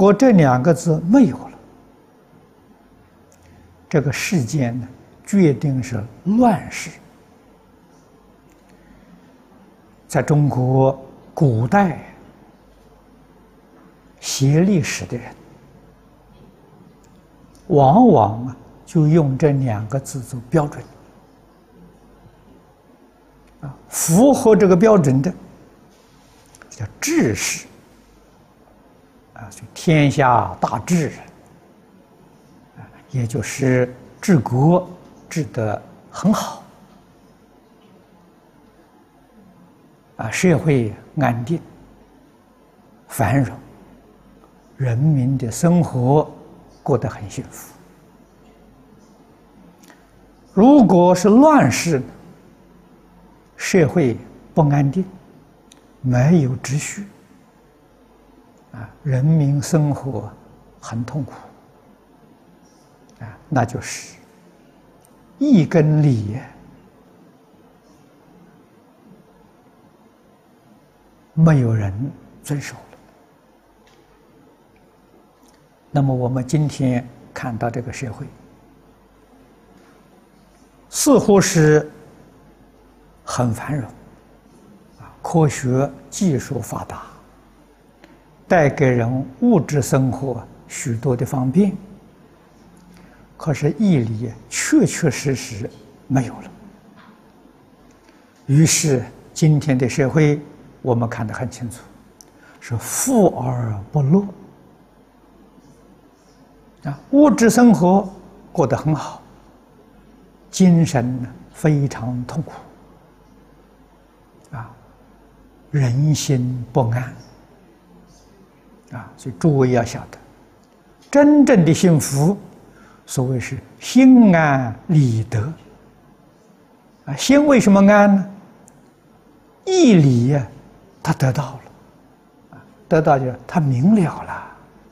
果这两个字没有了，这个世间呢，决定是乱世。在中国古代写历史的人，往往就用这两个字做标准。符合这个标准的叫治世，就天下大治，也就是治国治得很好，社会安定繁荣，人民的生活过得很幸福。如果是乱世，社会不安定，没有秩序，人民生活很痛苦，那就是义跟礼没有人遵守了。那么我们今天看到这个社会，似乎是很繁荣，科学技术发达，带给人物质生活许多的方便，可是义理确确实实没有了。于是今天的社会我们看得很清楚，是富而不乐，物质生活过得很好，精神非常痛苦，人心不安，所以诸位要晓得，真正的幸福，所谓是心安理得。心为什么安呢？义理他得到了，得到就是他明了了，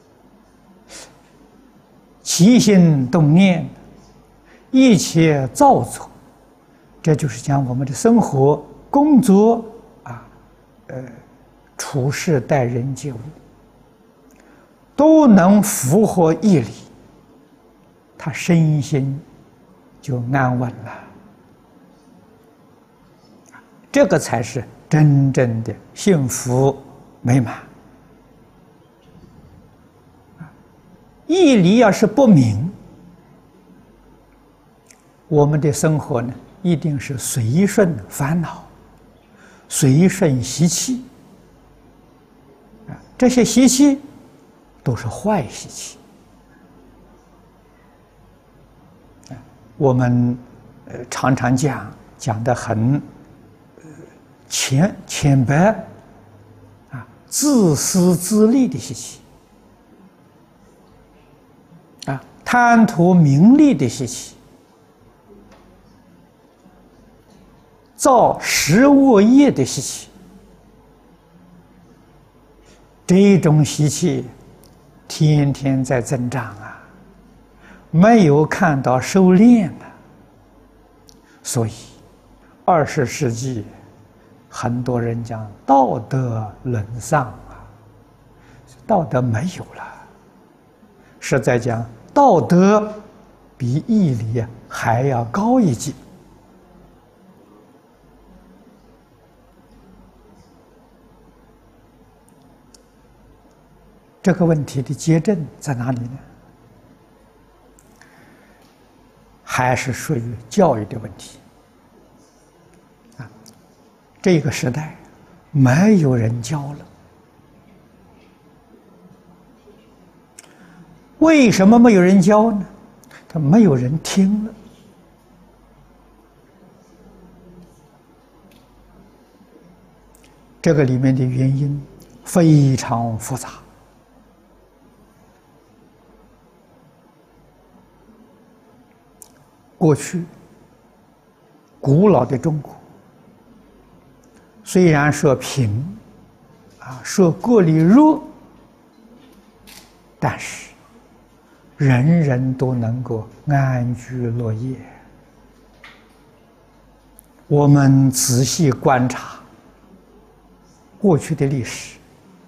起心动念，一切造作，这就是讲我们的生活、工作处事待人接物，都能符合义理，他身心就安稳了。这个才是真正的幸福美满。义理要是不明，我们的生活呢，一定是随顺烦恼，随顺习气，这些习气都是坏习气。我们常常讲得很浅白，自私自利的习气，贪图名利的习气，造十恶业的习气，这种习气天天在增长没有看到收敛了。所以20世纪很多人讲道德沦丧道德没有了，是在讲道德比义理还要高一级。这个问题的结症在哪里呢？还是属于教育的问题。这个时代没有人教了。为什么没有人教呢？他没有人听了。这个里面的原因非常复杂。过去古老的中国，虽然说贫说国力弱，但是人人都能够安居乐业。我们仔细观察过去的历史，